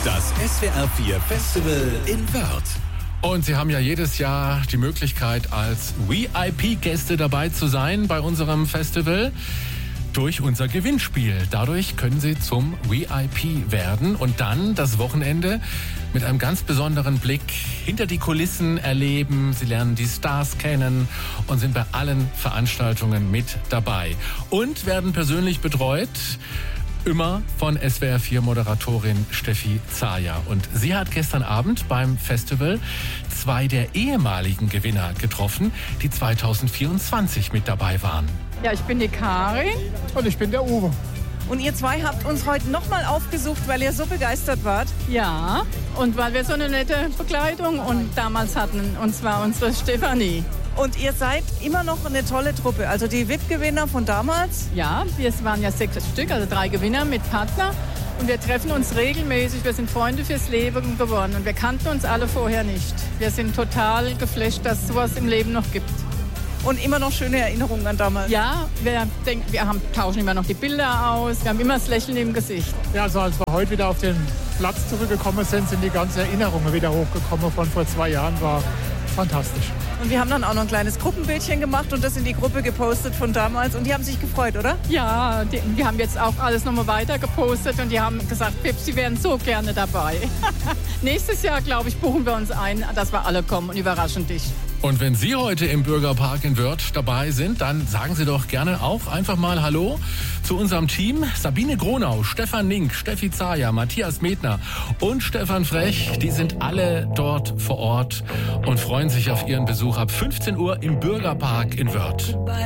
Das SWR 4 Festival in Wörth. Und Sie haben ja jedes Jahr die Möglichkeit, als VIP-Gäste dabei zu sein bei unserem Festival durch unser Gewinnspiel. Dadurch können Sie zum VIP werden und dann das Wochenende mit einem ganz besonderen Blick hinter die Kulissen erleben. Sie lernen die Stars kennen und sind bei allen Veranstaltungen mit dabei. Und werden persönlich betreut, immer von SWR 4 Moderatorin Steffi Zaja. Und sie hat gestern Abend beim Festival 2 der ehemaligen Gewinner getroffen, die 2024 mit dabei waren. Ja, ich bin die Karin. Und ich bin der Uwe. Und ihr zwei habt uns heute nochmal aufgesucht, weil ihr so begeistert wart. Ja, und weil wir so eine nette Begleitung und damals hatten, und zwar unsere Stefanie. Und ihr seid immer noch eine tolle Truppe. Also die VIP-Gewinner von damals. Ja, wir waren ja 6 Stück, also 3 Gewinner mit Partner. Und wir treffen uns regelmäßig. Wir sind Freunde fürs Leben geworden. Und wir kannten uns alle vorher nicht. Wir sind total geflasht, dass es sowas im Leben noch gibt. Und immer noch schöne Erinnerungen an damals. Ja, wir tauschen immer noch die Bilder aus. Wir haben immer das Lächeln im Gesicht. Ja, also als wir heute wieder auf den Platz zurückgekommen sind, sind die ganzen Erinnerungen wieder hochgekommen von vor 2 Jahren. War fantastisch. Und wir haben dann auch noch ein kleines Gruppenbildchen gemacht und das in die Gruppe gepostet von damals. Und die haben sich gefreut, oder? Ja, die haben jetzt auch alles nochmal weiter gepostet und die haben gesagt, Pips, sie wären so gerne dabei. Nächstes Jahr, glaube ich, buchen wir uns ein, dass wir alle kommen und überraschen dich. Und wenn Sie heute im Bürgerpark in Wörth dabei sind, dann sagen Sie doch gerne auch einfach mal Hallo zu unserem Team. Sabine Gronau, Stefan Nink, Steffi Zaja, Matthias Medner und Stefan Frech. Die sind alle dort vor Ort und freuen sich auf Ihren Besuch ab 15 Uhr im Bürgerpark in Wörth.